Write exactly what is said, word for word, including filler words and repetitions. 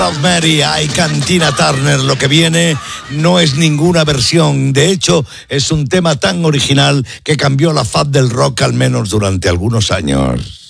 Mary, hay Cantina Turner. Lo que viene no es ninguna versión. De hecho, es un tema tan original que cambió la faz del rock, al menos durante algunos años.